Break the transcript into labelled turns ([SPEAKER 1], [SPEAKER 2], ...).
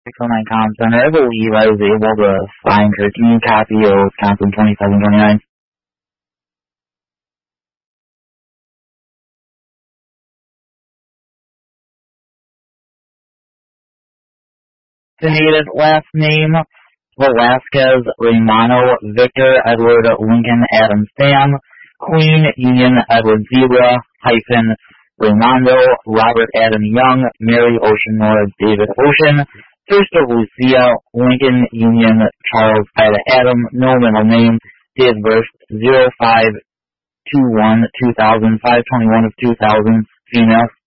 [SPEAKER 1] from my comm center. I believe I was able to find her. Can you copy of Wisconsin 2729? Native last name, Velasquez, Romano, Victor, Edward, Lincoln, Adam, Sam, Queen, Union, Edward, Zebra, hyphen, Raimondo, Robert, Adam, Young, Mary, Ocean, Nora, David, Ocean, First of Lucia, Lincoln, Union, Charles, Ida, Adam, no middle name, date of birth, 0521-2000, 5/21 of 2000, female.